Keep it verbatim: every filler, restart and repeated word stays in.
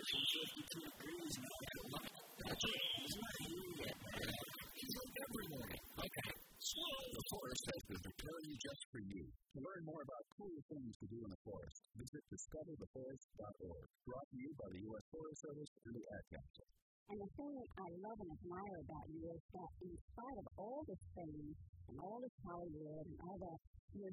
fifty-two degrees now. That's it. He's not here yet. He's up every morning. Okay. So, the Forest Fest is returning just for you. To learn more about cool things to do in the forest, visit discover the forest dot org. Brought to you by the U S Forest Service and the Ad Council. And the thing I love and admire about you is that in spite of all this fame and all this Hollywood and all that, you're